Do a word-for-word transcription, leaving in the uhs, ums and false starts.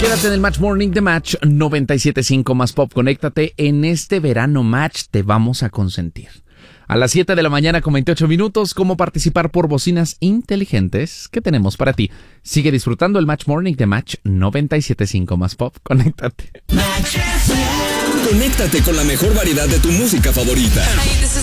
Quédate en el Match Morning de Match noventa y siete punto cinco más Pop. Conéctate. En este verano Match te vamos a consentir. A las siete de la mañana con veintiocho minutos, cómo participar por bocinas inteligentes que tenemos para ti. Sigue disfrutando el Match Morning de Match noventa y siete punto cinco más Pop. Conéctate. Conéctate con la mejor variedad de tu música favorita.